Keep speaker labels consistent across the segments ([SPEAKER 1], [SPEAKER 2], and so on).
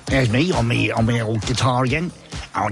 [SPEAKER 1] There's me on me old guitar again. I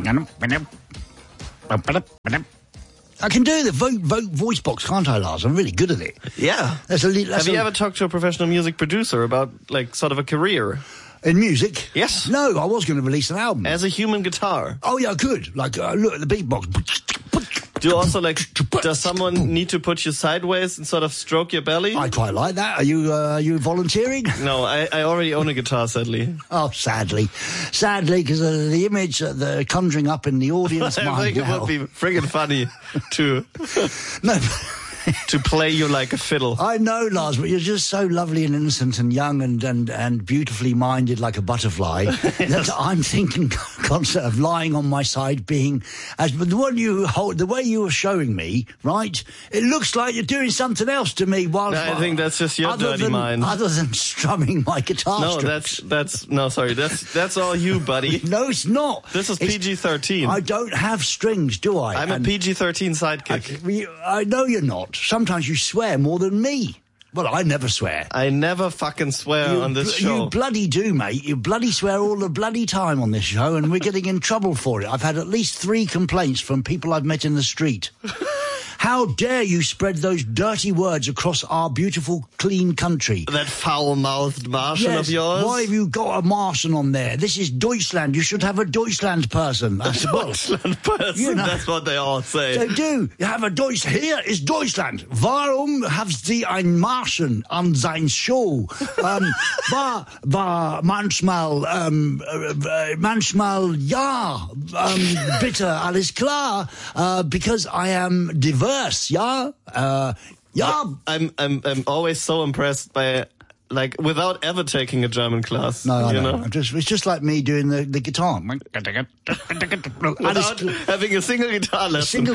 [SPEAKER 1] can do the voice box, can't I, Lars? I'm really good at it.
[SPEAKER 2] Yeah. Have you ever talked to a professional music producer about, like, sort of a career?
[SPEAKER 1] In music?
[SPEAKER 2] Yes.
[SPEAKER 1] No, I was going to release an album.
[SPEAKER 2] As a human guitar?
[SPEAKER 1] Oh, yeah, I could. Like, look at the beatbox.
[SPEAKER 2] Do you also, like, does someone need to put you sideways and sort of stroke your belly?
[SPEAKER 1] I quite like that. Are you volunteering?
[SPEAKER 2] No, I already own a guitar, sadly.
[SPEAKER 1] Oh, sadly. Sadly, because the image that they're conjuring up in the audience
[SPEAKER 2] I
[SPEAKER 1] mind
[SPEAKER 2] think
[SPEAKER 1] now.
[SPEAKER 2] it would be friggin' funny to...
[SPEAKER 1] No,
[SPEAKER 2] to play you like a fiddle.
[SPEAKER 1] I know, Lars, but you're just so lovely and innocent and young and beautifully minded like a butterfly that I'm thinking concept of lying on my side being but the way you were showing me, right? It looks like you're doing something else to me while
[SPEAKER 2] I think that's just your dirty mind.
[SPEAKER 1] Other than strumming my guitar.
[SPEAKER 2] No,
[SPEAKER 1] strings.
[SPEAKER 2] that's all you, buddy.
[SPEAKER 1] No, it's not.
[SPEAKER 2] This is PG-13.
[SPEAKER 1] I don't have strings, do I?
[SPEAKER 2] I'm a PG-13 sidekick.
[SPEAKER 1] I know you're not. Sometimes you swear more than me. Well, I never swear.
[SPEAKER 2] I never fucking swear on this show.
[SPEAKER 1] You bloody do, mate. You bloody swear all the bloody time on this show, and we're getting in trouble for it. I've had at least 3 complaints from people I've met in the street. How dare you spread those dirty words across our beautiful, clean country?
[SPEAKER 2] That foul-mouthed Martian of yours?
[SPEAKER 1] Why have you got a Martian on there? This is Deutschland. You should have a Deutschland person.
[SPEAKER 2] A Deutschland person? You know, that's what they all say.
[SPEAKER 1] They do. You have a Deutsch. Here is Deutschland. Warum haben Sie ein Martian an sein Show? War manchmal, ja, bitte, alles klar, because I am diverse. Yeah, yeah.
[SPEAKER 2] I'm always so impressed by, like, without ever taking a German class.
[SPEAKER 1] No, I know. It's just like me doing the guitar.
[SPEAKER 2] Without having a single guitar lesson.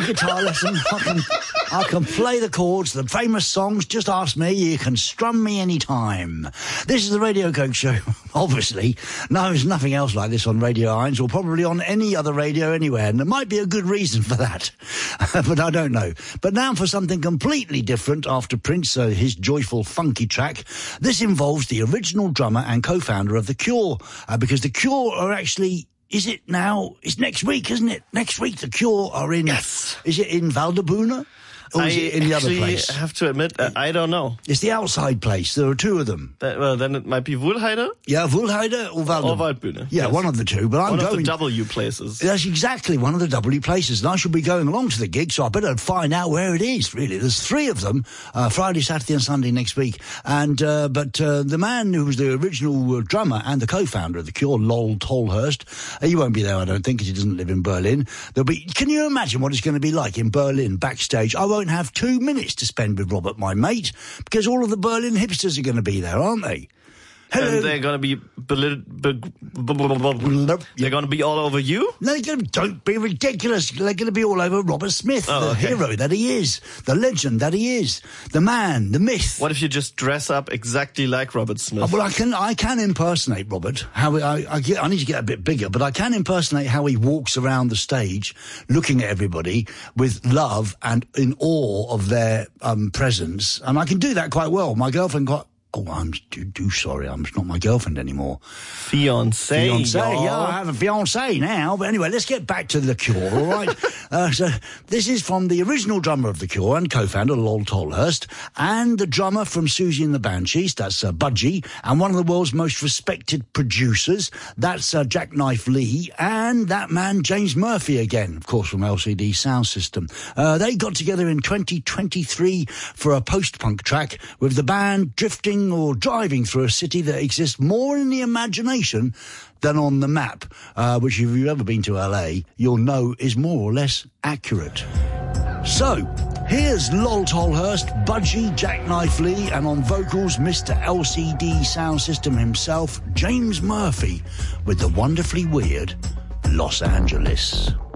[SPEAKER 1] I can play the chords, the famous songs. Just ask me. You can strum me anytime. This is the Radio Coke Show. Obviously, no, there's nothing else like this on Radio 1 or probably on any other radio anywhere. And there might be a good reason for that, but I don't know. But now for something completely different. After Prince, his joyful, funky track, this involves the original drummer and co-founder of The Cure, because The Cure are actually... Is it now? It's next week, isn't it? Next week, The Cure are in...
[SPEAKER 2] Yes.
[SPEAKER 1] Is it in Waldebühne? Or is it in the other place?
[SPEAKER 2] I have to admit, I don't know.
[SPEAKER 1] It's the outside place. There are 2 of them.
[SPEAKER 2] Well, then it might be Wuhlheide?
[SPEAKER 1] Yeah, Wuhlheide or Waldebühne.
[SPEAKER 2] Or Waldbühne.
[SPEAKER 1] Yeah, yes. One of the 2. But I'm going...
[SPEAKER 2] One of the W places.
[SPEAKER 1] That's exactly one of the W places. And I shall be going along to the gig, so I better find out where it is, really. There's 3 of them, Friday, Saturday and Sunday next week. And but the man who was the original drummer and the co-founder of The Cure, Lol Tolhurst, he won't be there, I don't think, because he doesn't live in Berlin. Can you imagine what it's going to be like in Berlin, backstage? I won't have 2 minutes to spend with Robert, my mate, because all of the Berlin hipsters are going to be there, aren't they? Hello.
[SPEAKER 2] And they're going to be... They're going to be all over you?
[SPEAKER 1] No, don't be ridiculous. They're going to be all over Robert Smith, hero that he is, the legend that he is, the man, the myth.
[SPEAKER 2] What if you just dress up exactly like Robert Smith?
[SPEAKER 1] Well, I can impersonate Robert. I need to get a bit bigger, but I can impersonate how he walks around the stage looking at everybody with love and in awe of their presence. And I can do that quite well. My girlfriend got... Oh, I'm sorry. I'm not my girlfriend anymore.
[SPEAKER 2] Fiancé.
[SPEAKER 1] Yeah, I have a fiancé now. But anyway, let's get back to The Cure, all right? So this is from the original drummer of The Cure and co-founder, Lol Tolhurst, and the drummer from Susie and the Banshees, that's Budgie, and one of the world's most respected producers, that's Jackknife Lee, and that man, James Murphy again, of course, from LCD Sound System. They got together in 2023 for a post-punk track with the band drifting or driving through a city that exists more in the imagination than on the map, which if you've ever been to LA, you'll know is more or less accurate. So, here's Lol Tolhurst, Budgie, Jackknife Lee, and on vocals, Mr. LCD Sound System himself, James Murphy, with the wonderfully weird Los Angeles.